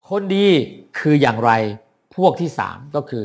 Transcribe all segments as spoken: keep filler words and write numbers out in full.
คนดีคืออย่างไรพวกที่สามก็คือ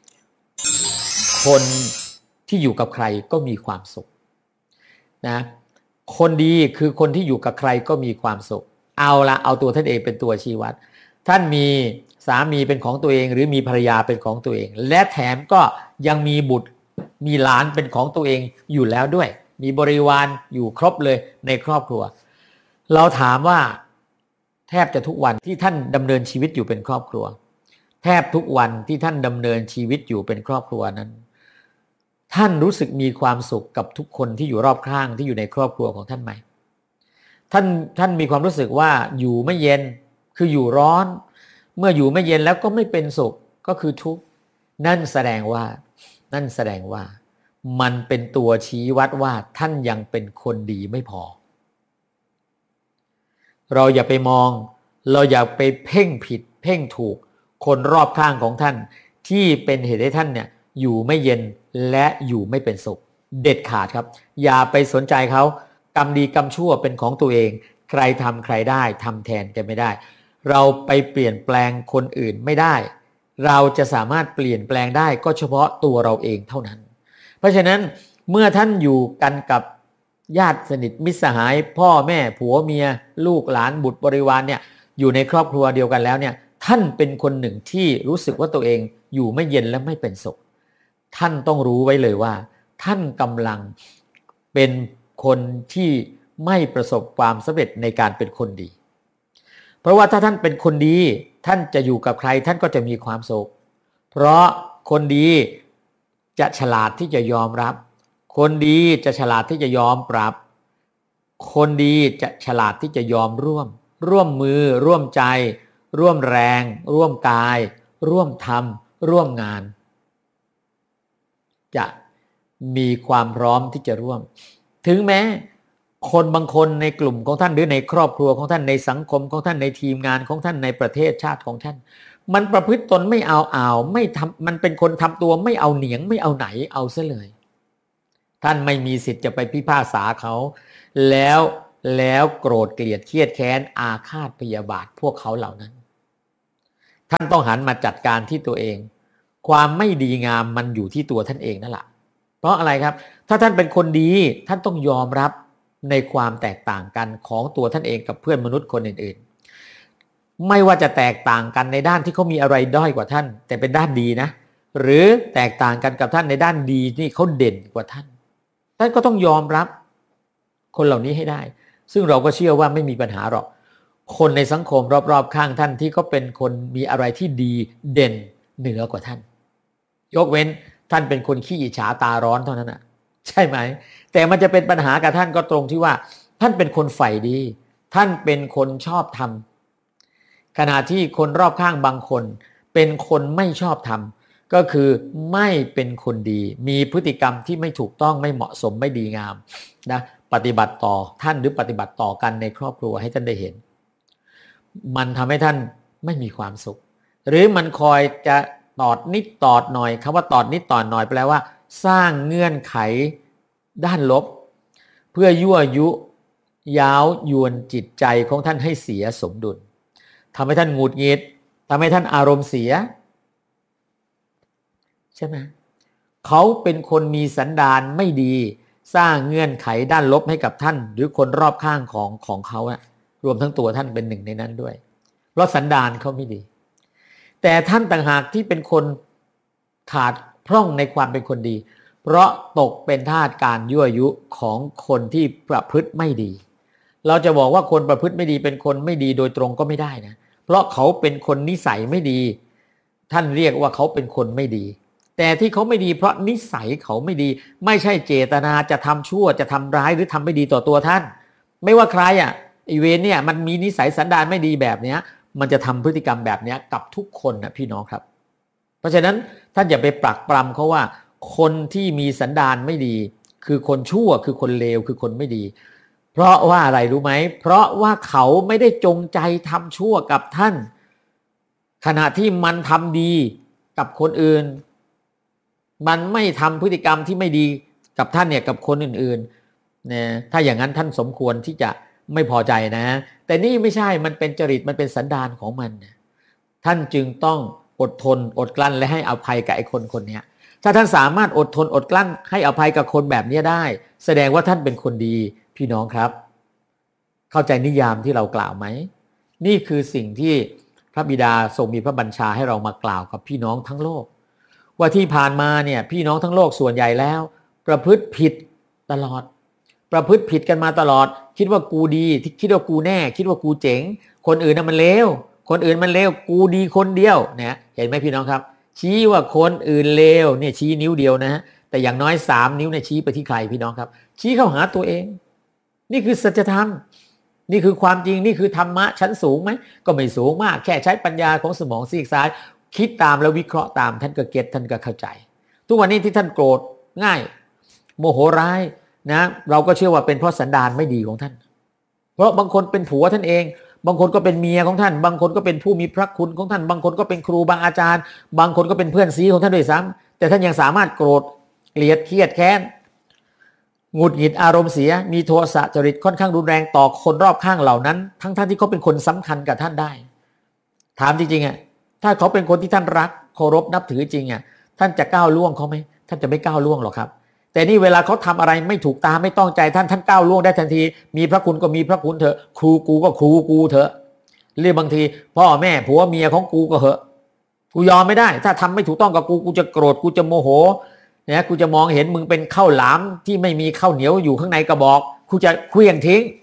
คนที่อยู่กับใครก็มีความสุขนะคนดีคือคนที่อยู่กับใครก็มีความสุขเอาละเอาตัวท่านเองเป็นตัวชี้วัดท่านมีสามีเป็นของตัวเองหรือมีภรรยาเป็นของตัวเองและแถมก็ยังมีบุตรมีหลานเป็นของตัวเองอยู่แล้วด้วยมีบริวารอยู่ครบเลยในครอบครัวเราถามว่าแทบจะทุกวันที่ท่านดำเนินชีวิตอยู่เป็นครอบครัวแทบทุกวันที่ท่านดำเนินชีวิตอยู่เป็นครอบครัวนั้นท่านรู้สึกมีความสุขกับทุกคนที่อยู่รอบข้างที่อยู่ในครอบครัวของท่านไหมท่านท่านมีความรู้สึกว่าอยู่ไม่เย็นคืออยู่ร้อนเมื่ออยู่ไม่เย็นแล้วก็ไม่เป็นสุขก็คือทุกข์นั่นแสดงว่านั่นแสดงว่ามันเป็นตัวชี้วัดว่าท่านยังเป็นคนดีไม่พอเราอย่าไปมองเราอย่าไปเพ่งผิดเพ่งถูกคนรอบข้างของท่านที่เป็นเหตุให้ท่านเนี่ยอยู่ไม่เย็นและอยู่ไม่เป็นสุขเด็ดขาดครับอย่าไปสนใจเขากรรมดีกรรมชั่วเป็นของตัวเองใครทำใครได้ทำแทนกันไม่ได้เราไปเปลี่ยนแปลงคนอื่นไม่ได้เราจะสามารถเปลี่ยนแปลงได้ก็เฉพาะตัวเราเองเท่านั้นเพราะฉะนั้นเมื่อท่านอยู่กันกับญาติสนิทมิตรสหายพ่อแม่ผัวเมียลูกหลานบุตรบริวารเนี่ยอยู่ในครอบครัวเดียวกันแล้วเนี่ยท่านเป็นคนหนึ่งที่รู้สึกว่าตัวเองอยู่ไม่เย็นและไม่เป็นสุขท่านต้องรู้ไว้เลยว่าท่านกำลังเป็นคนที่ไม่ประสบความสำเร็จในการเป็นคนดีเพราะว่าถ้าท่านเป็นคนดีท่านจะอยู่กับใครท่านก็จะมีความสุขเพราะคนดีจะฉลาดที่จะยอมรับคนดีจะฉลาดที่จะยอมปรับคนดีจะฉลาดที่จะยอมร่วมร่วมมือร่วมใจร่วมแรงร่วมกายร่วมทำร่วมงานจะมีความพร้อมที่จะร่วมถึงแม้คนบางคนในกลุ่มของท่านหรือในครอบครัวของท่านในสังคมของท่านในทีมงานของท่านในประเทศชาติของท่านมันประพฤติตนไม่เอาอ่าวไม่ทำมันเป็นคนทำตัวไม่เอาเหนียงไม่เอาไหนเอาซะเลยท่านไม่มีสิทธิ์จะไปพิพากษาเขาแล้วแล้วโกรธเกลียดเครียดแค้นอาฆาตพยาบาทพวกเขาเหล่านั้นท่านต้องหันมาจัดการที่ตัวเองความไม่ดีงามมันอยู่ที่ตัวท่านเองนั่นแหละเพราะอะไรครับถ้าท่านเป็นคนดีท่านต้องยอมรับในความแตกต่างกันของตัวท่านเองกับเพื่อนมนุษย์คนอื่นๆไม่ว่าจะแตกต่างกันในด้านที่เขามีอะไรด้อยกว่าท่านแต่เป็นด้านดีนะหรือแตกต่างกันกับท่านในด้านดีนี่เขาเด่นกว่าท่านท่านก็ต้องยอมรับคนเหล่านี้ให้ได้ซึ่งเราก็เชื่อว่าไม่มีปัญหาหรอกคนในสังคมรอบๆข้างท่านที่เขาเป็นคนมีอะไรที่ดีเด่นเหนือกว่าท่านยกเว้นท่านเป็นคนขี้อิจฉาตาร้อนเท่านั้นนะใช่ไหมแต่มันจะเป็นปัญหากับท่านก็ตรงที่ว่าท่านเป็นคนใฝ่ดีท่านเป็นคนชอบธรรมขณะที่คนรอบข้างบางคนเป็นคนไม่ชอบธรรมก็คือไม่เป็นคนดีมีพฤติกรรมที่ไม่ถูกต้องไม่เหมาะสมไม่ดีงามนะปฏิบัติต่อท่านหรือปฏิบัติต่อกันในครอบครัวให้ท่านได้เห็นมันทำให้ท่านไม่มีความสุขหรือมันคอยจะตอดนิดตอดหน่อยคำว่าตอดนิดตอดหน่อยแปลว่าสร้างเงื่อนไขด้านลบเพื่อยั่วยุย้าวยวนจิตใจของท่านให้เสียสมดุลทำให้ท่านหงุดหงิดทำให้ท่านอารมณ์เสียใช่ไหมเขาเป็นคนมีสันดานไม่ดีสร้างเงื่อนไขด้านลบให้กับท่านหรือคนรอบข้างของของเขาอะรวมทั้งตัวท่านเป็นหนึ่งในนั้นด้วยเพราะสันดานเขาไม่ดีแต่ท่านต่างหากที่เป็นคนขาดพร่องในความเป็นคนดีเพราะตกเป็นทาสการยั่วยุของคนที่ประพฤติไม่ดีเราจะบอกว่าคนประพฤติไม่ดีเป็นคนไม่ดีโดยตรงก็ไม่ได้นะเพราะเขาเป็นคนนิสัยไม่ดีท่านเรียกว่าเขาเป็นคนไม่ดีแต่ที่เขาไม่ดีเพราะนิสัยเขาไม่ดีไม่ใช่เจตนาจะทำชั่วจะทำร้ายหรือทำไม่ดีต่อตัวท่านไม่ว่าใครอ่ะอีเวนเนี่ยมันมีนิสัยสันดานไม่ดีแบบเนี้ยมันจะทำพฤติกรรมแบบนี้กับทุกคนนะพี่น้องครับเพราะฉะนั้นท่านอย่าไปปรักปรำเขาว่าคนที่มีสันดานไม่ดีคือคนชั่วคือคนเลวคือคนไม่ดีเพราะว่าอะไรรู้ไหมเพราะว่าเขาไม่ได้จงใจทำชั่วกับท่านขณะที่มันทำดีกับคนอื่นมันไม่ทำพฤติกรรมที่ไม่ดีกับท่านเนี่ยกับคนอื่นๆนะถ้าอย่างนั้นท่านสมควรที่จะไม่พอใจนะแต่นี่ไม่ใช่มันเป็นจริตมันเป็นสันดานของมันนะท่านจึงต้องอดทนอดกลั้นและให้อภัยกับไอ้คนคนนี้ถ้าท่านสามารถอดทนอดกลั้นให้อภัยกับคนแบบนี้ได้แสดงว่าท่านเป็นคนดีพี่น้องครับเข้าใจนิยามที่เรากล่าวไหมนี่คือสิ่งที่พระบิดาทรงมีพระบัญชาให้เรามากล่าวกับพี่น้องทั้งโลกว่าที่ผ่านมาเนี่ยพี่น้องทั้งโลกส่วนใหญ่แล้วประพฤติผิดตลอดประพฤติผิดกันมาตลอดคิดว่ากูดีคิดว่ากูแน่คิดว่ากูเจ๋งคนอื่นน่ะมันเลวคนอื่นมันเลวกูดีคนเดียวเนี่ยเห็นไหมพี่น้องครับชี้ว่าคนอื่นเลวเนี่ยชี้นิ้วเดียวนะฮะแต่อย่างน้อยสามนิ้วเนี่ยชี้ไปที่ใครพี่น้องครับชี้เข้าหาตัวเองนี่คือสัจธรรมนี่คือความจริงนี่คือธรรมะชั้นสูงไหมก็ไม่สูงมากแค่ใช้ปัญญาของสมองซีกซ้ายคิดตามแล้ววิเคราะห์ตามท่านก็เก็ตท่านก็เข้าใจทุกวันนี้ที่ท่านโกรธง่ายโมโหร้ายนะเราก็เชื่อว่าเป็นเพราะสันดานไม่ดีของท่านเพราะบางคนเป็นผัวท่านเองบางคนก็เป็นเมียของท่านบางคนก็เป็นผู้มีพระคุณของท่านบางคนก็เป็นครูบาอาจารย์บางคนก็เป็นเพื่อนซีของท่านด้วยซ้ำแต่ท่านยังสามารถโกรธเกลียดเครียดแค้นหงุดหงิดอารมณ์เสียมีโทสะจริตค่อนข้างรุนแรงต่อคนรอบข้างเหล่านั้นทั้งๆ ท, ที่เขาเป็นคนสำคัญกับท่านได้ถามจริงๆอ่ะถ้าเขาเป็นคนที่ท่านรักเคารพนับถือจริงอ่ะท่านจะก้าวล่วงเขาไหมท่านจะไม่ก้าวล่วงหรอกครับแต่นี่เวลาเขาทำอะไรไม่ถูกตาไม่ต้องใจท่านท่านก้าวล่วงได้ทันทีมีพระคุณก็มีพระคุณเถอะครูกูก็ครูกูเถอะเรื่องบางทีพ่อแม่ผัวเมียของกูก็เหอะกูยอมไม่ได้ถ้าทำไม่ถูกต้องกับกูกูจะโกรธกูจะโมโหเนี่ยกูจะมองเห็นมึงเป็นข้าวหลามที่ไม่มีข้าวเหนียวอยู่ข้างในกระบอกกูจะเคลื่อนทิ้ง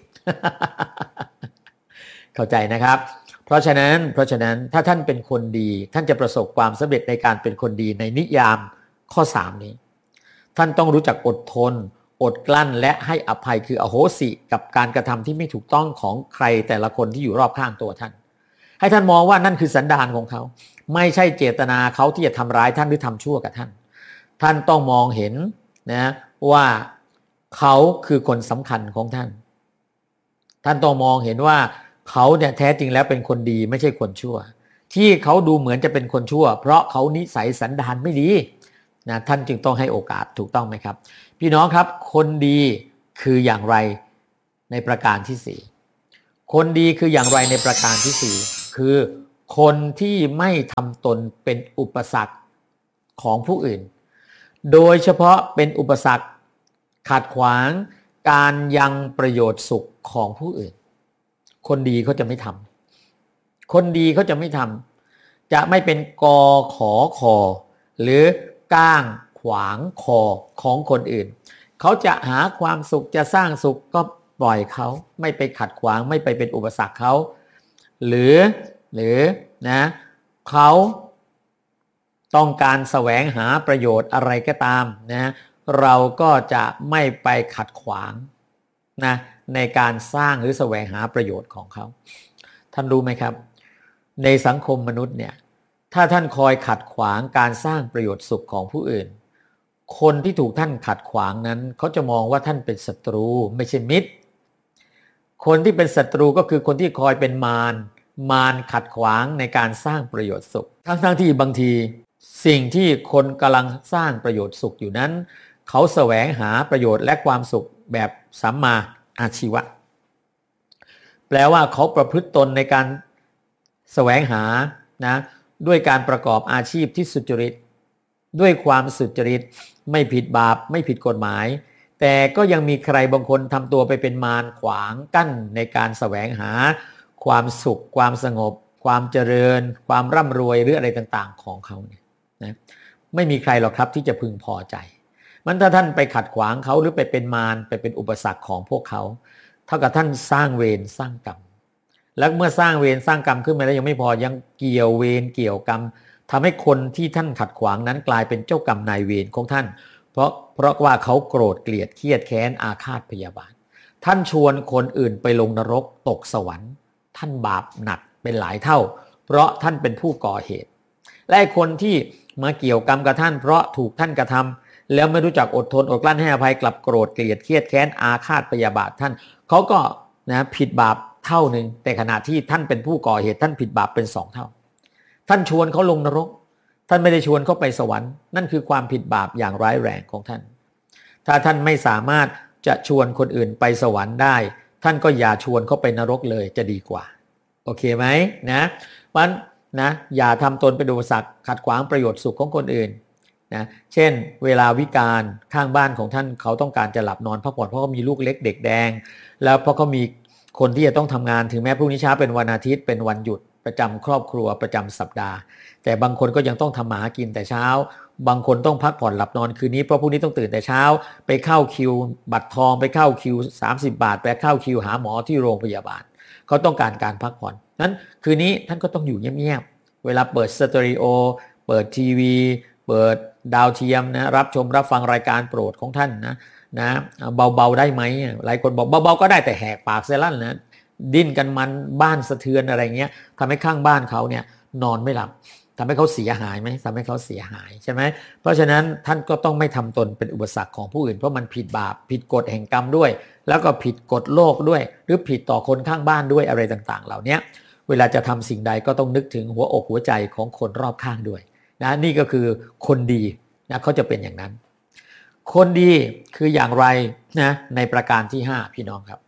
เข้าใจนะครับเพราะฉะนั้นเพราะฉะนั้นถ้าท่านเป็นคนดีท่านจะประสบความสำเร็จในการเป็นคนดีในนิยามข้อสามนี้ท่านต้องรู้จักอดทนอดกลั้นและให้อภัยคืออโหสิกับการกระทำที่ไม่ถูกต้องของใครแต่ละคนที่อยู่รอบข้างตัวท่านให้ท่านมองว่านั่นคือสันดานของเขาไม่ใช่เจตนาเขาที่จะทำร้ายท่านหรือทำชั่วกับท่านท่านต้องมองเห็นนะว่าเขาคือคนสำคัญของท่านท่านต้องมองเห็นว่าเขาเนี่ยแท้จริงแล้วเป็นคนดีไม่ใช่คนชั่วที่เขาดูเหมือนจะเป็นคนชั่วเพราะเขานิสัยสันดานไม่ดีนะท่านจึงต้องให้โอกาสถูกต้องไหมครับพี่น้องครับคนดีคืออย่างไรในประการที่สี่คนดีคืออย่างไรในประการที่สี่คือคนที่ไม่ทำตนเป็นอุปสรรคของผู้อื่นโดยเฉพาะเป็นอุปสรรคขัดขวางการยังประโยชน์สุขของผู้อื่นคนดีเขาจะไม่ทำคนดีเขาจะไม่ทำจะไม่เป็นกอขอคอหรือก้างขวางคอของคนอื่นเขาจะหาความสุขจะสร้างสุขก็ปล่อยเขาไม่ไปขัดขวางไม่ไปเป็นอุปสรรคเขาหรือหรือนะเขาต้องการแสวงหาประโยชน์อะไรก็ตามนะเราก็จะไม่ไปขัดขวางนะในการสร้างหรือแสวงหาประโยชน์ของเขาท่านรู้ไหมครับในสังคมมนุษย์เนี่ยถ้าท่านคอยขัดขวางการสร้างประโยชน์สุขของผู้อื่นคนที่ถูกท่านขัดขวางนั้นเขาจะมองว่าท่านเป็นศัตรูไม่ใช่มิตรคนที่เป็นศัตรูก็คือคนที่คอยเป็นมารมารขัดขวางในการสร้างประโยชน์สุขทั้งๆที่บางทีสิ่งที่คนกำลังสร้างประโยชน์สุขอยู่นั้นเขาแสวงหาประโยชน์และความสุขแบบสัมมาอาชีวะแปลว่าเขาประพฤติตนในการแสวงหานะด้วยการประกอบอาชีพที่สุจริตด้วยความสุจริตไม่ผิดบาปไม่ผิดกฎหมายแต่ก็ยังมีใครบางคนทำตัวไปเป็นมารขวางกั้นในการแสวงหาความสุขความสงบความเจริญความร่ำรวยหรืออะไรต่างๆของเขาเนี่ยนะไม่มีใครหรอกครับที่จะพึงพอใจมันถ้าท่านไปขัดขวางเขาหรือไปเป็นมารไปเป็นอุปสรรคของพวกเขาเท่ากับท่านสร้างเวรสร้างกรรมแล้วเมื่อสร้างเวรสร้างกรรมขึ้นมาแล้วยังไม่พอยังเกี่ยวเวรเกี่ยวกรรมทำให้คนที่ท่านขัดขวางนั้นกลายเป็นเจ้ากรรมนายเวรของท่านเพราะเพราะว่าเขาโกรธเกลียดเครียดแค้นอาฆาตพยาบาทท่านชวนคนอื่นไปลงนรกตกสวรรค์ท่านบาปหนักเป็นหลายเท่าเพราะท่านเป็นผู้ก่อเหตุและคนที่มาเกี่ยวกรรมกับท่านเพราะถูกท่านกระทำแล้วไม่รู้จักอดทนอดกลั้นให้อภัยกลับโกรธเกลียดเครียดแค้นอาฆาตพยาบาทท่านเขาก็นะผิดบาปเท่านึงแต่ขณะที่ท่านเป็นผู้ก่อเหตุท่านผิดบาปเป็นสองเท่าท่านชวนเขาลงนรกท่านไม่ได้ชวนเขาไปสวรรค์นั่นคือความผิดบาปอย่างร้ายแรงของท่านถ้าท่านไม่สามารถจะชวนคนอื่นไปสวรรค์ได้ท่านก็อย่าชวนเขาไปนรกเลยจะดีกว่าโอเคไหมนะมันนะอย่าทำตนเป็นอุปสรรคขัดขวางประโยชน์สุขของคนอื่นนะเช่นเวลาวิกาลข้างบ้านของท่านเขาต้องการจะหลับนอนพักผ่อนเพราะเขามีลูกเล็กเด็กแดงแล้วเพราะเขามีคนที่จะต้องทำงานถึงแม้พรุ่งนี้เช้าเป็นวันอาทิตย์เป็นวันหยุดประจำครอบครัวประจำสัปดาห์แต่บางคนก็ยังต้องทำหากินแต่เช้าบางคนต้องพักผ่อนหลับนอนคืนนี้เพราะพรุ่งนี้ต้องตื่นแต่เช้าไปเข้าคิวบัตรทองไปเข้าคิวสามสิบบาทไปเข้าคิวหาหมอที่โรงพยาบาลเขาต้องการการพักผ่อนนั้นคืนนี้ท่านก็ต้องอยู่เงียบๆเวลาเปิดสเตอริโอเปิดทีวีเปิดดาวเทียมนะรับชมรับฟังรายการโปรดของท่านนะนะเบาๆได้ไหมหลายคนบอกเบาๆก็ได้แต่แหกปากเซลั่นนะดิ้นกันมันบ้านสะเทือนอะไรเงี้ยทำให้ข้างบ้านเขาเนี่ยนอนไม่หลับทำให้เขาเสียหายไหมทำให้เขาเสียหายใช่ไหมเพราะฉะนั้นท่านก็ต้องไม่ทำตนเป็นอุปสรรคของผู้อื่นเพราะมันผิดบาปผิดกฎแห่งกรรมด้วยแล้วก็ผิดกฎโลกด้วยหรือผิดต่อคนข้างบ้านด้วยอะไรต่างๆเหล่านี้เวลาจะทำสิ่งใดก็ต้องนึกถึงหัวอกหัวใจของคนรอบข้างด้วยนะนี่ก็คือคนดีนะเขาจะเป็นอย่างนั้นคนดีคืออย่างไรนะในประการที่ห้าพี่น้องครับ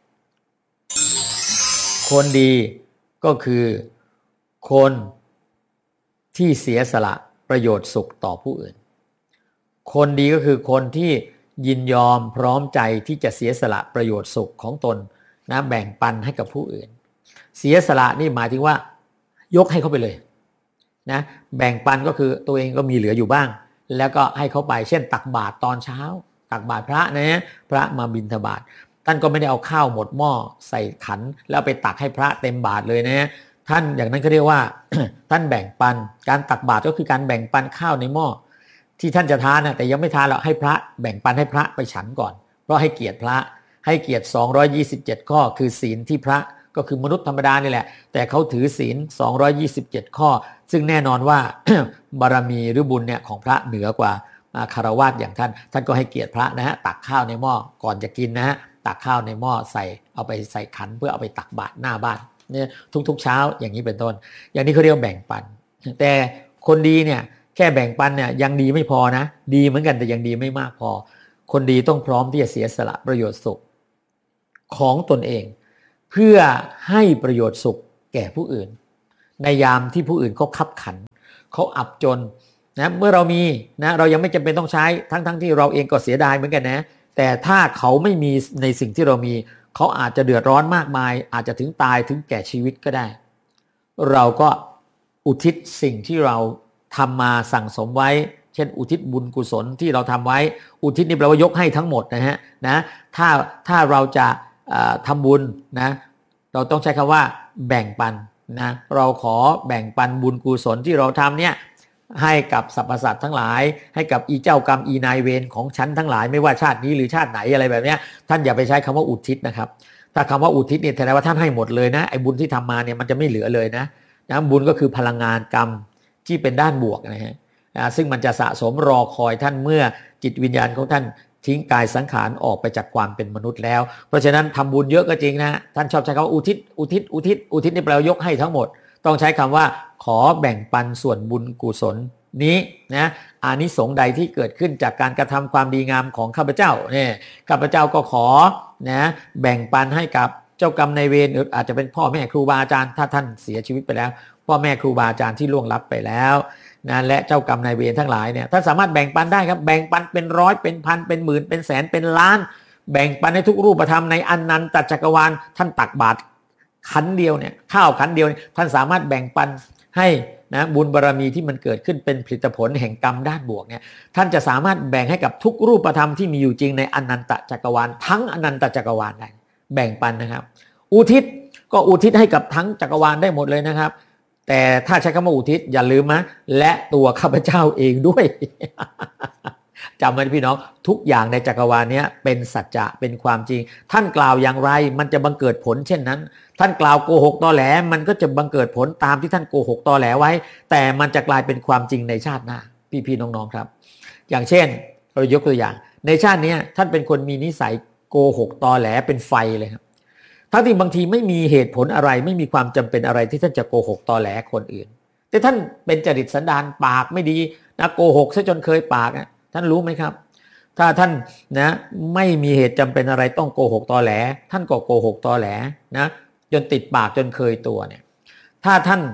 คนดีก็คือคนที่เสียสละประโยชน์สุขต่อผู้อื่นคนดีก็คือคนที่ยินยอมพร้อมใจที่จะเสียสละประโยชน์สุขของตนนะแบ่งปันให้กับผู้อื่นเสียสละนี่หมายถึงว่ายกให้เขาไปเลยนะแบ่งปันก็คือตัวเองก็มีเหลืออยู่บ้างแล้วก็ให้เขาไปเช่นตักบาตรตอนเช้าตักบาตรพระนะพระมาบิณฑบาตท่านก็ไม่ได้เอาข้าวหมดหม้อใส่ขันแล้วไปตักให้พระเต็มบาตรเลยนะท่านอย่างนั้นเขาเรียกว่า ท่านแบ่งปันการตักบาตรก็คือการแบ่งปันข้าวในหม้อที่ท่านจะทานนะแต่ยังไม่ทานแล้วให้พระแบ่งปันให้พระไปฉันก่อนเพราะให้เกียรติพระให้เกียรติสองร้อยยี่สิบเจ็ดข้อคือศีลที่พระก็คือมนุษย์ธรรมดานี่แหละแต่เขาถือศีลสองร้อยยี่สิบเจ็ดข้อซึ่งแน่นอนว่า บารมีหรือบุญเนี่ยของพระเหนือกว่าคฤหัสถ์อย่างท่านท่านก็ให้เกียรติพระนะฮะตักข้าวในหม้อก่อนจะกินนะฮะตักข้าวในหม้อใส่เอาไปใส่ขันเพื่อเอาไปตักบาตรหน้าบ้านเนี่ยทุกๆเช้าอย่างนี้เป็นต้นอย่างนี้เขาเรียกแบ่งปันแต่คนดีเนี่ยแค่แบ่งปันเนี่ยยังดีไม่พอนะดีเหมือนกันแต่ยังดีไม่มากพอคนดีต้องพร้อมที่จะเสียสละประโยชน์สุขของตนเองเพื่อให้ประโยชน์สุขแก่ผู้อื่นในยามที่ผู้อื่นเขาคับขันเขาอับจนนะเมื่อเรามีนะเรายังไม่จำเป็นต้องใช้ทั้งๆ ท, ที่เราเองก็เสียดายเหมือนกันนะแต่ถ้าเขาไม่มีในสิ่งที่เรามีเขาอาจจะเดือดร้อนมากมายอาจจะถึงตายถึงแก่ชีวิตก็ได้เราก็อุทิศสิ่งที่เราทำมาสั่งสมไว้เช่นอุทิศบุญกุศลที่เราทำไว้อุทิศนี่แปลว่ายกให้ทั้งหมดนะฮะนะถ้าถ้าเราจะทำบุญนะเราต้องใช้คำว่าแบ่งปันนะเราขอแบ่งปันบุญกุศลที่เราทำเนี่ยให้กับสรรพสัตว์ทั้งหลายให้กับอีเจ้ากรรมอีนายเวรของฉันทั้งหลายไม่ว่าชาตินี้หรือชาติไหนอะไรแบบนี้ท่านอย่าไปใช้คำว่าอุทิศนะครับถ้าคำว่าอุทิศเนี่ยแสดงว่าท่านให้หมดเลยนะไอ้บุญที่ทำมาเนี่ยมันจะไม่เหลือเลยนะนะบุญก็คือพลังงานกรรมที่เป็นด้านบวกนะฮะซึ่งมันจะสะสมรอคอยท่านเมื่อจิตวิญญาณของท่านทิ้งกายสังขารออกไปจากความเป็นมนุษย์แล้วเพราะฉะนั้นทำบุญเยอะก็จริงนะท่านชอบใช้คำว่าอุทิศอุทิศอุทิศอุทิศนี่แปลว่ายกให้ทั้งหมดต้องใช้คำว่าขอแบ่งปันส่วนบุญกุศลนี้นะอานิสงส์ใดที่เกิดขึ้นจากการกระทำความดีงามของข้าพเจ้าเนี่ยข้าพเจ้าก็ขอนะแบ่งปันให้กับเจ้ากรรมนายเวรอาจจะเป็นพ่อแม่ครูบาอาจารย์ถ้าท่านเสียชีวิตไปแล้วพ่อแม่ครูบาอาจารย์ที่ล่วงลับไปแล้วนะและเจ้ากรรมนายเวรทั้งหลายเนี่ยท่านสามารถแบ่งปันได้ครับแบ่งปันเป็นร้อยเป็นพันเป็นหมื่นเป็นแสนเป็นล้านแบ่งปันให้ทุกรูปธรรมในอนันตจักรวาลท่านตักบาตรขันเดียวเนี่ยข้าวขันเดียวท่านสามารถแบ่งปันให้นะบุญบารมีที่มันเกิดขึ้นเป็นผลิตผลแห่งกรรมด้านบวกเนี่ยท่านจะสามารถแบ่งให้กับทุกรูปธรรมที่มีอยู่จริงในอนันตจักรวาลทั้งอนันตจักรวาลได้แบ่งปันนะครับอุทิศก็อุทิศให้กับทั้งจักรวาลได้หมดเลยนะครับแต่ถ้าใช้คำว่าอุทิศอย่าลืมนะและตัวข้าพเจ้าเองด้วย จำไว้พี่น้องทุกอย่างในจักรวาลนี้เป็นสัจจะเป็นความจริงท่านกล่าวอย่างไรมันจะบังเกิดผลเช่นนั้นท่านกล่าวโกหกตอแหลมันก็จะบังเกิดผลตามที่ท่านโกหกตอแหลไว้แต่มันจะกลายเป็นความจริงในชาติหน้าพี่ๆน้องๆครับอย่างเช่นเรายกตัวอย่างในชาตินี้ท่านเป็นคนมีนิสัยโกหกตอแหลเป็นไฟเลยครับทั้งที่บางทีไม่มีเหตุผลอะไรไม่มีความจำเป็นอะไรที่ท่านจะโกหกตอแหลคนอื่นแต่ท่านเป็นจริตสันดานปากไม่ดีนะโกหกซะจนเคยปากนะท่านรู้ไหมครับถ้าท่านนะไม่มีเหตุจำเป็นอะไรต้องโกหกตอแหลท่านก็โกหกตอแหลนะจนติดปากจนเคยตัวเนี่ยถ้าท่าน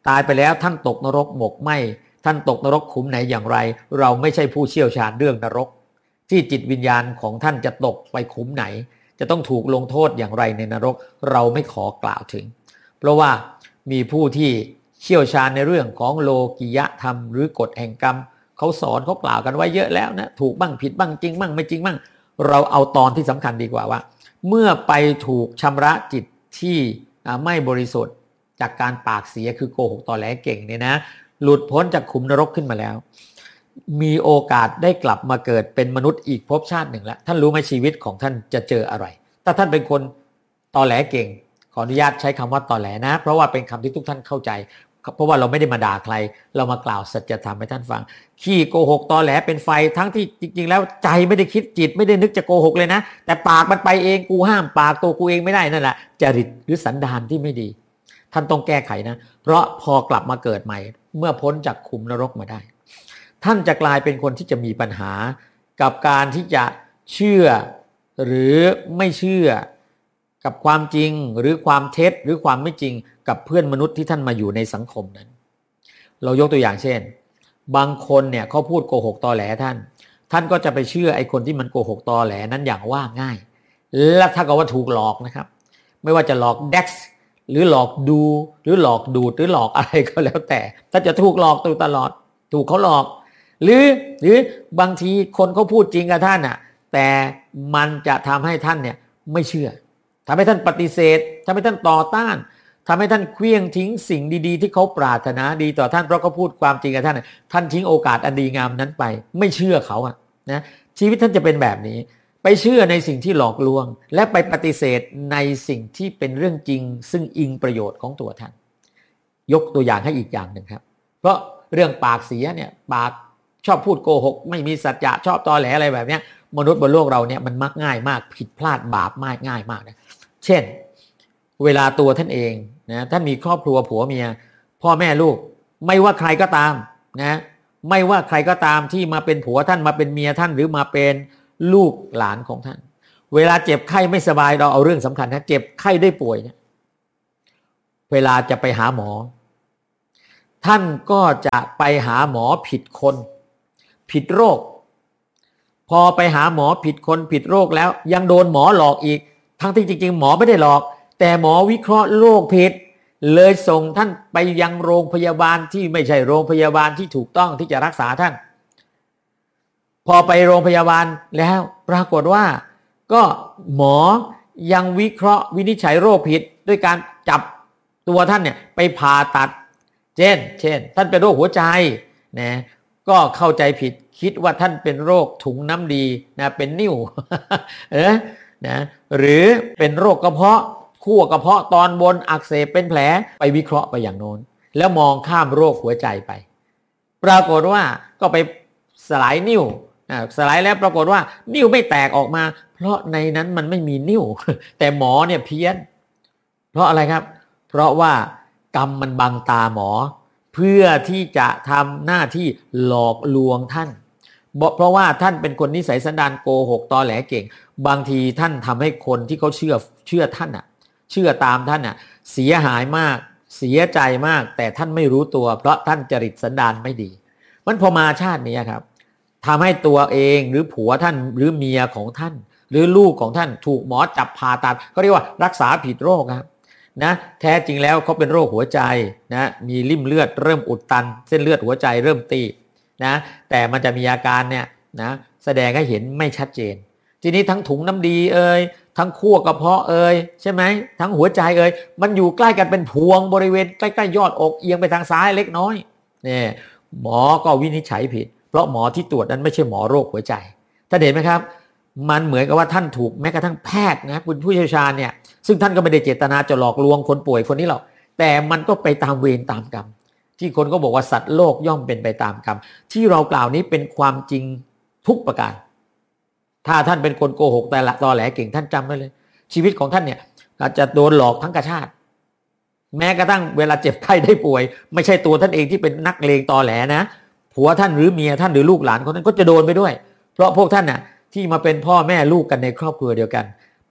ตายไปแล้วท่านตกนรกหมกไหมท่านตกนรกขุมไหนอย่างไรเราไม่ใช่ผู้เชี่ยวชาญเรื่องนรกที่จิตวิญญาณของท่านจะตกไปขุมไหนจะต้องถูกลงโทษอย่างไรในนรกเราไม่ขอกล่าวถึงเพราะว่ามีผู้ที่เชี่ยวชาญในเรื่องของโลกิยธรรมหรือกฎแห่งกรรมเขาสอนเขากล่าวกันไว้เยอะแล้วนะถูกบ้างผิดบ้างจริงบ้างไม่จริงบ้างเราเอาตอนที่สำคัญดีกว่าว่าเมื่อไปถูกชำระจิตที่ไม่บริสุทธิ์จากการปากเสียคือโกหกตอแหลเก่งเนี่ยนะหลุดพ้นจากขุมนรกขึ้นมาแล้วมีโอกาสได้กลับมาเกิดเป็นมนุษย์อีกภพชาติหนึ่งแล้วท่านรู้ไหมชีวิตของท่านจะเจออะไรถ้าท่านเป็นคนตอแหลเก่งขออนุญาตใช้คำว่าตอแหลนะเพราะว่าเป็นคำที่ทุกท่านเข้าใจเพราะว่าเราไม่ได้มาด่าใครเรามากล่าวสัจธรรมให้ท่านฟังขี้โกหกตอแหลเป็นไฟทั้งที่จริงๆแล้วใจไม่ได้คิดจิตไม่ได้นึกจะโกหกเลยนะแต่ปากมันไปเองกูห้ามปากตัวกูเองไม่ได้นั่นแหละจริตหรือสันดานที่ไม่ดีท่านต้องแก้ไขนะเพราะพอกลับมาเกิดใหม่เมื่อพ้นจากขุมนรกมาได้ท่านจะกลายเป็นคนที่จะมีปัญหากับการที่จะเชื่อหรือไม่เชื่อกับความจริงหรือความเท็จหรือความไม่จริงกับเพื่อนมนุษย์ที่ท่านมาอยู่ในสังคมนั้นเรายกตัวอย่างเช่นบางคนเนี่ยเขาพูดโกหกตอแหลท่านท่านก็จะไปเชื่อไอ้คนที่มันโกหกตอแหลนั้นอย่างว่าง่ายและถ้าเกิดว่าถูกหลอกนะครับไม่ว่าจะหลอกเด็กหรือหลอกดูหรือหลอกดูดหรือหลอกอะไรก็แล้วแต่ถ้าจะถูกหลอกตลอดถูกเขาหลอกหรือหรือบางทีคนเขาพูดจริงกับท่านน่ะแต่มันจะทำให้ท่านเนี่ยไม่เชื่อทำให้ท่านปฏิเสธทำให้ท่านต่อต้านทำให้ท่านเคลี้ยงทิ้งสิ่งดีๆที่เขาปรารถนาดีต่อท่านเพราะเขาพูดความจริงกับท่านท่านทิ้งโอกาสอันดีงามนั้นไปไม่เชื่อเขาอะนะชีวิตท่านจะเป็นแบบนี้ไปเชื่อในสิ่งที่หลอกลวงและไปปฏิเสธในสิ่งที่เป็นเรื่องจริงซึ่งอิงประโยชน์ของตัวท่านยกตัวอย่างให้อีกอย่างหนึ่งครับเพราะเรื่องปากเสียเนี่ยปากชอบพูดโกหกไม่มีสัจจะชอบตอแหลอะไรแบบนี้มนุษย์บนโลกเราเนี่ยมันมักง่ายมากผิดพลาดบาปมากง่ายมากนะเช่นเวลาตัวท่านเองนะท่านมีครอบครัวผัวเมียพ่อแม่ลูกไม่ว่าใครก็ตามนะไม่ว่าใครก็ตามที่มาเป็นผัวท่านมาเป็นเมียท่านหรือมาเป็นลูกหลานของท่านเวลาเจ็บไข้ไม่สบายเราเอาเรื่องสำคัญนะเจ็บไข้ได้ป่วยเนี่ยเวลาจะไปหาหมอท่านก็จะไปหาหมอผิดคนผิดโรคพอไปหาหมอผิดคนผิดโรคแล้วยังโดนหมอหลอกอีกทั้งที่จริงๆหมอไม่ได้หลอกแต่หมอวิเคราะห์โรคผิดเลยส่งท่านไปยังโรงพยาบาลที่ไม่ใช่โรงพยาบาลที่ถูกต้องที่จะรักษาท่านพอไปโรงพยาบาลแล้วปรากฏว่าก็หมอยังวิเคราะห์วินิจฉัยโรคผิดด้วยการจับตัวท่านเนี่ยไปผ่าตัดเช่นเช่นท่านเป็นโรคหัวใจนะก็เข้าใจผิดคิดว่าท่านเป็นโรคถุงน้ำดีนะเป็นนิ่ว เออนะหรือเป็นโรคกระเพาะขั้วกระเพาะตอนบนอักเสบเป็นแผลไปวิเคราะห์ไปอย่างโน้นแล้วมองข้ามโรคหัวใจไปปรากฏว่าก็ไปสลายนิ่วสลายแล้วปรากฏว่านิ่วไม่แตกออกมาเพราะในนั้นมันไม่มีนิ่ว แต่หมอเนี่ยเพี้ยนเพราะอะไรครับเพราะว่ากรรมมันบังตาหมอเพื่อที่จะทำหน้าที่หลอกลวงท่านเพราะว่าท่านเป็นคนนิสัยสันดานโกหกตอแหลเก่งบางทีท่านทำให้คนที่เขาเชื่อเชื่อท่านอ่ะเชื่อตามท่านอ่ะเสียหายมากเสียใจมากแต่ท่านไม่รู้ตัวเพราะท่านจริตสันดานไม่ดีมันพอมาชาตินี้ครับทำให้ตัวเองหรือผัวท่านหรือเมียของท่านหรือลูกของท่านถูกหมอจับผ่าตัดเขาเรียกว่ารักษาผิดโรคครับนะแท้จริงแล้วเขาเป็นโรคหัวใจนะมีริ่มเลือดเริ่มอุดตันเส้นเลือดหัวใจเริ่มตีบนะแต่มันจะมีอาการเนี่ยนะแสดงให้เห็นไม่ชัดเจนทีนี้ทั้งถุงน้ำดีเอ่ยทั้งขั้วกระเพาะเอ่ยใช่ไหมทั้งหัวใจเอ่ยมันอยู่ใกล้กันเป็นพวงบริเวณใกล้ๆยอดอกเอียงไปทางซ้ายเล็กน้อยเนี่ยหมอก็วินิจฉัยผิดเพราะหมอที่ตรวจนั้นไม่ใช่หมอโรคหัวใจท่านเห็นไหมครับมันเหมือนกับว่าท่านถูกแม้กระทั่งแพทย์นะคุณผู้เชี่ยวชาญเนี่ยซึ่งท่านก็ไม่ได้เจตนาจะหลอกลวงคนป่วยคนนี้หรอกแต่มันก็ไปตามเวรตามกรรมที่คนก็บอกว่าสัตว์โลกย่อมเป็นไปตามกรรมที่เรากล่าวนี้เป็นความจริงทุกประการถ้าท่านเป็นคนโกหกแต่ละตอแหลเก่งท่านจำไว้เลยชีวิตของท่านเนี่ยอาจจะโดนหลอกทั้งกระชาติแม้กระทั่งเวลาเจ็บไข้ได้ป่วยไม่ใช่ตัวท่านเองที่เป็นนักเลงตอแหลนะผัวท่านหรือเมียท่านหรือลูกหลานคนนั้นก็จะโดนไปด้วยเพราะพวกท่านน่ะที่มาเป็นพ่อแม่ลูกกันในครอบครัวเดียวกัน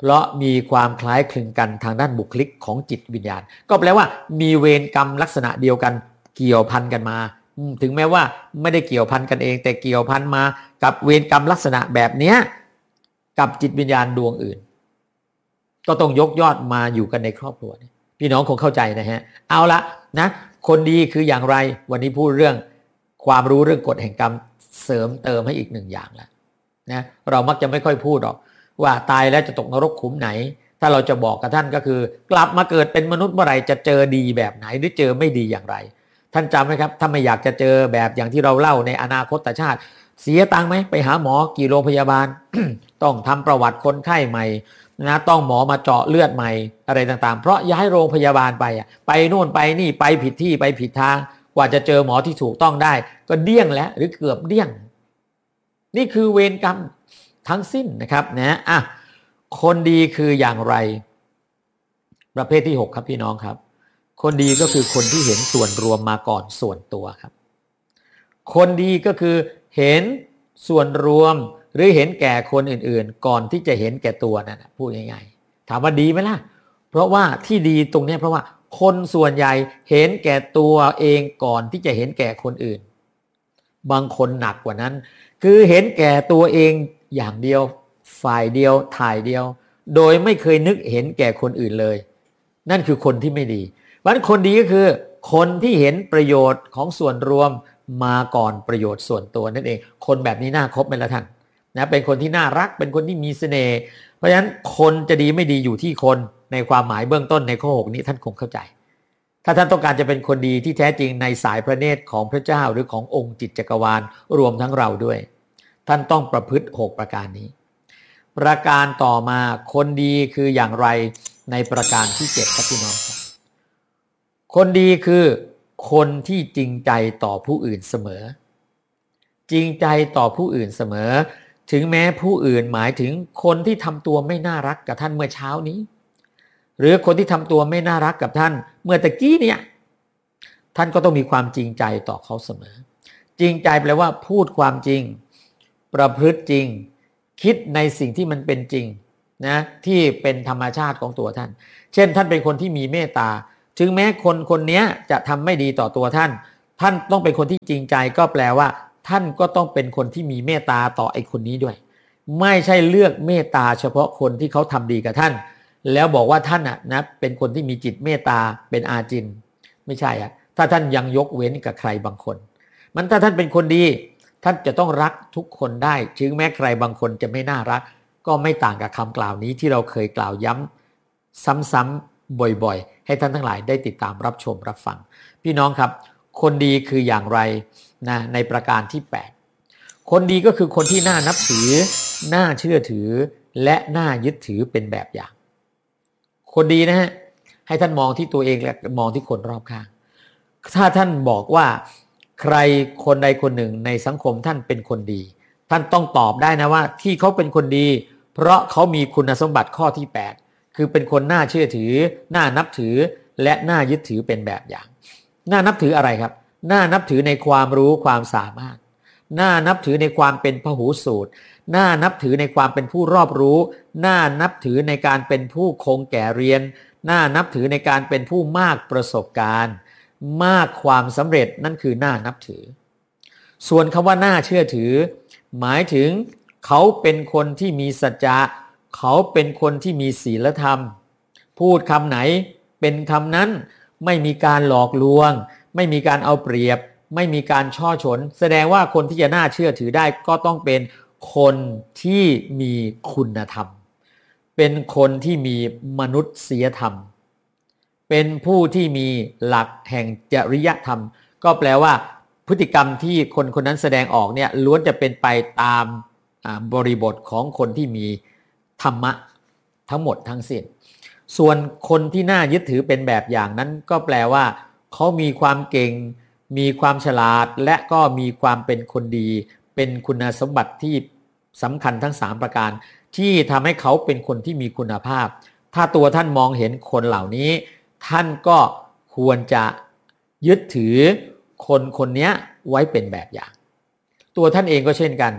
เพราะมีความคล้ายคลึงกันทางด้านบุคลิกของจิตวิญญาณก็แปลว่ามีเวรกรรมลักษณะเดียวกันเกี่ยวพันกันมาถึงแม้ว่าไม่ได้เกี่ยวพันกันเองแต่เกี่ยวพันมากับเวรกรรมลักษณะแบบเนี้ยกับจิตวิญญาณดวงอื่นก็ต้องยกยอดมาอยู่กันในครอบครัวพี่น้องคงเข้าใจนะฮะเอาละนะคนดีคืออย่างไรวันนี้พูดเรื่องความรู้เรื่องกฎแห่งกรรมเสริมเติมให้อีกหนึ่งอย่างแล้วนะเรามักจะไม่ค่อยพูดหรอกว่าตายแล้วจะตกนรกขุมไหนถ้าเราจะบอกกับท่านก็คือกลับมาเกิดเป็นมนุษย์เมื่อไหร่จะเจอดีแบบไหนหรือเจอไม่ดีอย่างไรท่านจำไหมครับถ้าไม่อยากจะเจอแบบอย่างที่เราเล่าในอนาคตชาติเสียตังค์ไหมไปหาหมอกี่โรงพยาบาล ต้องทำประวัติคนไข้ใหม่นะต้องหมอมาเจาะเลือดใหม่อะไรต่างๆเพราะย้ายโรงพยาบาลไปอ่ะไปโน่นไปนี่ไปผิดที่ไปผิดทางกว่าจะเจอหมอที่ถูกต้องได้ก็เดี้ยงแล้วหรือเกือบเดี้ยงนี่คือเวรกรรมทั้งสิ้นนะครับนะอ่ะคนดีคืออย่างไรประเภทที่หกครับพี่น้องครับคนดีก็คือคนที่เห็นส่วนรวมมาก่อนส่วนตัวครับคนดีก็คือเห็นส่วนรวมหรือเห็นแก่คนอื่นๆก่อนที่จะเห็นแก่ตัวนั่นนะพูดง่ายๆถามว่าดีไหมล่ะเพราะว่าที่ดีตรงนี้เพราะว่าคนส่วนใหญ่เห็นแก่ตัวเองก่อนที่จะเห็นแก่คนอื่นบางคนหนักกว่านั้นคือเห็นแก่ตัวเองอย่างเดียวฝ่ายเดียวถ่ายเดียวโดยไม่เคยนึกเห็นแก่คนอื่นเลยนั่นคือคนที่ไม่ดีเพราะฉะนั้นคนดีก็คือคนที่เห็นประโยชน์ของส่วนรวมมาก่อนประโยชน์ส่วนตัวนั่นเองคนแบบนี้น่าคบไหมล่ะท่านนะเป็นคนที่น่ารักเป็นคนที่มีเสน่ห์เพราะฉะนั้นคนจะดีไม่ดีอยู่ที่คนในความหมายเบื้องต้นในข้อหกนี้ท่านคงเข้าใจถ้าท่านต้องการจะเป็นคนดีที่แท้จริงในสายพระเนตรของพระเจ้าหรือขององค์จิตจักรวาลรวมทั้งเราด้วยท่านต้องประพฤติหกประการนี้ประการต่อมาคนดีคืออย่างไรในประการที่เจ็ดครับพี่น้องครับคนดีคือคนที่จริงใจต่อผู้อื่นเสมอจริงใจต่อผู้อื่นเสมอถึงแม้ผู้อื่นหมายถึงคนที่ทำตัวไม่น่ารักกับท่านเมื่อเช้านี้หรือคนที่ทำตัวไม่น่ารักกับท่านเมื่อตะกี้เนี่ยท่านก็ต้องมีความจริงใจต่อเขาเสมอจริงใจแปลว่าพูดความจริงประพฤติจริงคิดในสิ่งที่มันเป็นจริงนะที่เป็นธรรมชาติของตัวท่านเช่นท่านเป็นคนที่มีเมตตาถึงแม้คนคนนี้จะทำไม่ดีต่อตัวท่านท่านต้องเป็นคนที่จริงใจก็แปลว่าท่านก็ต้องเป็นคนที่มีเมตตาต่อไอ้คนนี้ด้วยไม่ใช่เลือกเมตตาเฉพาะคนที่เขาทำดีกับท่านแล้วบอกว่าท่านอ่ะนะเป็นคนที่มีจิตเมตตาเป็นอาจินไม่ใช่อ่ะถ้าท่านยังยกเว้นกับใครบางคนมันถ้าท่านเป็นคนดีท่านจะต้องรักทุกคนได้ถึงแม้ใครบางคนจะไม่น่ารักก็ไม่ต่างกับคำกล่าวนี้ที่เราเคยกล่าวย้ำซ้ำๆบ่อยๆให้ท่านทั้งหลายได้ติดตามรับชมรับฟังพี่น้องครับคนดีคืออย่างไรนะในประการที่แปดคนดีก็คือคนที่น่านับถือน่าเชื่อถือและน่ายึดถือเป็นแบบอย่างคนดีนะฮะให้ท่านมองที่ตัวเองและมองที่คนรอบข้างถ้าท่านบอกว่าใครคนใดคนหนึ่งในสังคมท่านเป็นคนดีท่านต้องตอบได้นะว่าที่เขาเป็นคนดีเพราะเขามีคุณสมบัติข้อที่แปดคือเป็นคนน่าเชื่อถือน่านับถือและน่ายึดถือเป็นแบบอย่างน่านับถืออะไรครับน่านับถือในความรู้ความสามารถน่านับถือในความเป็นพหูสูตรน่านับถือในความเป็นผู้รอบรู้น่านับถือในการเป็นผู้คงแก่เรียนน่านับถือในการเป็นผู้มากประสบการณ์มากความสำเร็จนั่นคือน่านับถือส่วนคำว่าน่าเชื่อถือหมายถึงเขาเป็นคนที่มีสัจจะเขาเป็นคนที่มีศีลธรรมพูดคำไหนเป็นคำนั้นไม่มีการหลอกลวงไม่มีการเอาเปรียบไม่มีการช่อฉนแสดงว่าคนที่จะน่าเชื่อถือได้ก็ต้องเป็นคนที่มีคุณธรรมเป็นคนที่มีมนุษยธรรมเป็นผู้ที่มีหลักแห่งจริยธรรมก็แปลว่าพฤติกรรมที่คนคนนั้นแสดงออกเนี่ยล้วนจะเป็นไปตามบริบทของคนที่มีธรรมะทั้งหมดทั้งสิ้นส่วนคนที่น่ายึดถือเป็นแบบอย่างนั้นก็แปลว่าเขามีความเก่งมีความฉลาดและก็มีความเป็นคนดีเป็นคุณสมบัติที่สำคัญทั้งสามประการที่ทำให้เขาเป็นคนที่มีคุณภาพถ้าตัวท่านมองเห็นคนเหล่านี้ท่านก็ควรจะยึดถือคนคนนี้ไว้เป็นแบบอย่างตัวท่านเองก็เช่นกัน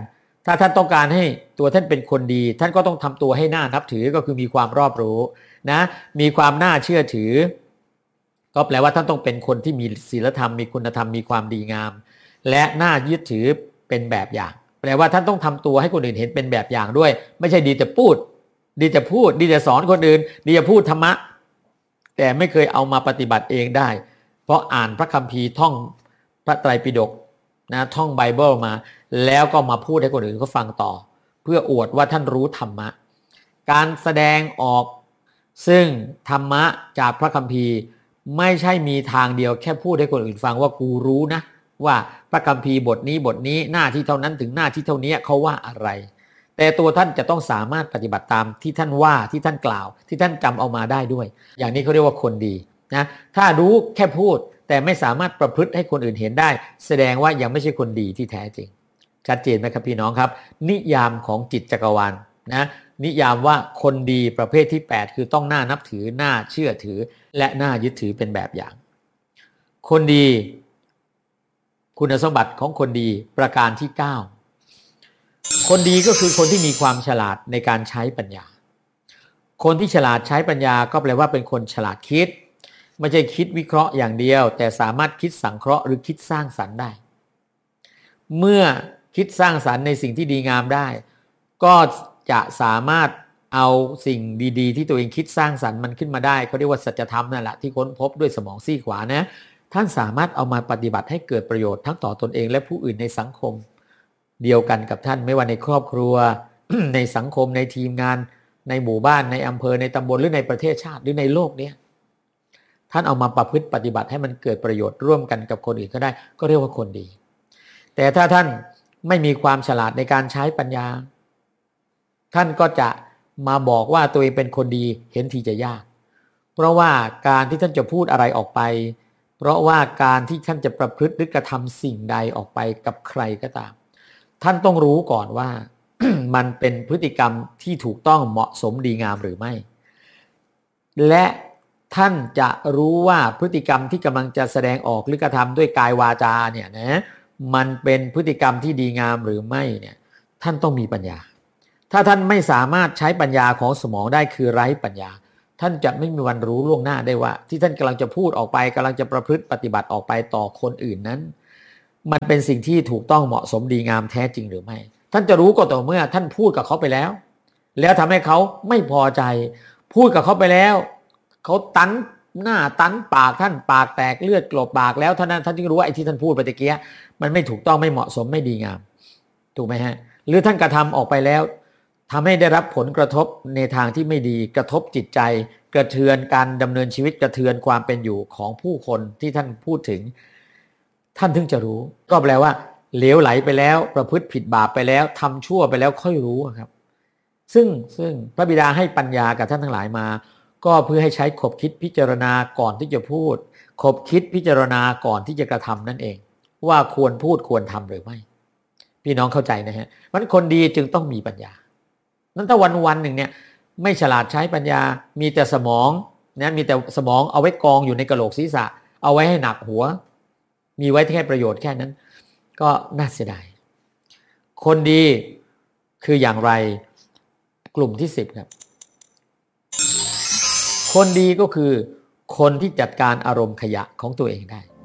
ถ้าท่านต้องการให้ตัวท่านเป็นคนดีท่านก็ต้องทำตัวให้น่านับถือก็คือมีความรอบรู้นะมีความน่าเชื่อถือก็แปลว่าท่านต้องเป็นคนที่มีศีลธรรมมีคุณธรรมมีความดีงามและน่ายึดถือเป็นแบบอย่างแปลว่าท่านต้องทำตัวให้คนอื่นเห็นเป็นแบบอย่างด้วยไม่ใช่ดีแต่พูดดีแต่พูดดีแต่สอนคนอื่นดีแต่พูดธรรมะแต่ไม่เคยเอามาปฏิบัติเองได้เพราะอ่านพระคัมภีร์ท่องพระไตรปิฎกนะท่องไบเบิลมาแล้วก็มาพูดให้คนอื่นเขาฟังต่อเพื่ออวดว่าท่านรู้ธรรมะการแสดงออกซึ่งธรรมะจากพระคัมภีร์ไม่ใช่มีทางเดียวแค่พูดให้คนอื่นฟังว่ากูรู้นะว่าพระคัมภีร์บทนี้บทนี้หน้าที่เท่านั้นถึงหน้าที่เท่านี้เขาว่าอะไรแต่ตัวท่านจะต้องสามารถปฏิบัติตามที่ท่านว่าที่ท่านกล่าวที่ท่านจำเอามาได้ด้วยอย่างนี้เขาเรียกว่าคนดีนะถ้ารู้แค่พูดแต่ไม่สามารถประพฤติให้คนอื่นเห็นได้แสดงว่ายังไม่ใช่คนดีที่แท้จริงชัดเจนไหมครับพี่น้องครับนิยามของจิตจักรวาลนะนิยามว่าคนดีประเภทที่แปดคือต้องน่านับถือน่าเชื่อถือและน่ายึดถือเป็นแบบอย่างคนดีคุณสมบัติของคนดีประการที่เก้าคนดีก็คือคนที่มีความฉลาดในการใช้ปัญญาคนที่ฉลาดใช้ปัญญาก็แปลว่าเป็นคนฉลาดคิดไม่ใช่คิดวิเคราะห์อย่างเดียวแต่สามารถคิดสังเคราะห์หรือคิดสร้างสรรค์ได้เมื่อคิดสร้างสรรค์ในสิ่งที่ดีงามได้ก็จะสามารถเอาสิ่งดีๆที่ตัวเองคิดสร้างสรรค์มันขึ้นมาได้เขาเรียกว่าสัจธรรมนั่นแหละที่ค้นพบด้วยสมองซีกขวานะท่านสามารถเอามาปฏิบัติให้เกิดประโยชน์ทั้งต่อตนเองและผู้อื่นในสังคมเดียวกันกับท่านไม่ว่าในครอบครัว ในสังคมในทีมงานในหมู่บ้านในอำเภอในตำบลหรือในประเทศชาติหรือในโลกนี้ท่านเอามาประพฤติปฏิบัติให้มันเกิดประโยชน์ร่วมกันกับคนอื่นก็ได้ก็เรียกว่าคนดีแต่ถ้าท่านไม่มีความฉลาดในการใช้ปัญญาท่านก็จะมาบอกว่าตัวเองเป็นคนดีเห็นทีจะยากเพราะว่าการที่ท่านจะพูดอะไรออกไปเพราะว่าการที่ท่านจะประพฤติหรือกระทำสิ่งใดออกไปกับใครก็ตามท่านต้องรู้ก่อนว่า มันเป็นพฤติกรรมที่ถูกต้องเหมาะสมดีงามหรือไม่และท่านจะรู้ว่าพฤติกรรมที่กำลังจะแสดงออกหรือกระทำด้วยกายวาจาเนี่ยนะมันเป็นพฤติกรรมที่ดีงามหรือไม่เนี่ยท่านต้องมีปัญญาถ้าท่านไม่สามารถใช้ปัญญาของสมองได้คือไร้ปัญญาท่านจะไม่มีวันรู้ล่วงหน้าได้ว่าที่ท่านกำลังจะพูดออกไปกำลังจะประพฤติปฏิบัติออกไปต่อคนอื่นนั้นมันเป็นสิ่งที่ถูกต้องเหมาะสมดีงามแท้จริงหรือไม่ท่านจะรู้ก็ต่อเมื่อท่านพูดกับเขาไปแล้วแล้วทำให้เขาไม่พอใจพูดกับเขาไปแล้วเขาตันหน้าตันปากท่านปากแตกเลือดกลบปากแล้วท่านนั้นท่านจึงรู้ว่าไอ้ที่ท่านพูดไปตะเกียมันไม่ถูกต้องไม่เหมาะสมไม่ดีงามถูกไหมฮะหรือท่านกระทำออกไปแล้วทำให้ได้รับผลกระทบในทางที่ไม่ดีกระทบจิตใจกระเทือนการดำเนินชีวิตกระเทือนความเป็นอยู่ของผู้คนที่ท่านพูดถึงท่านถึงจะรู้ก็แปลว่าเหลวไหลไปแล้วประพฤติผิดบาปไปแล้วทำชั่วไปแล้วค่อยรู้ครับซึ่งซึ่งพระบิดาให้ปัญญากับท่านทั้งหลายมาก็เพื่อให้ใช้ขบคิดพิจารณาก่อนที่จะพูดขบคิดพิจารณาก่อนที่จะกระทำนั่นเองว่าควรพูดควรทำหรือไม่พี่น้องเข้าใจนะฮะมันคนดีจึงต้องมีปัญญานั้นถ้าวันวันหนึ่งเนี่ยไม่ฉลาดใช้ปัญญามีแต่สมองนะมีแต่สมองเอาไว้กองอยู่ในกะโหลกศีรษะเอาไว้ให้หนักหัวมีไว้แค่ประโยชน์แค่นั้นก็น่าเสียดายคนดีคืออย่างไรกลุ่มที่สิบครับคนดีก็คือคนที่จัดการอารมณ์ขยะของตัวเองได้